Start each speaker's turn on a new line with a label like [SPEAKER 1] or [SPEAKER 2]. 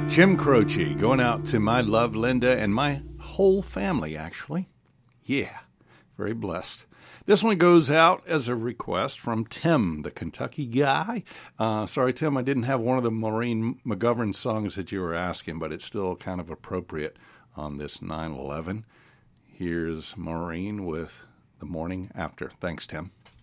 [SPEAKER 1] Jim Croce going out to my love Linda and my whole family, actually. Yeah, very blessed. This one goes out as a request from Tim, the Kentucky guy. Sorry, Tim, I didn't have one of the Maureen McGovern songs that you were asking, but it's still kind of appropriate on this 9/11. Here's Maureen with The Morning After. Thanks, Tim.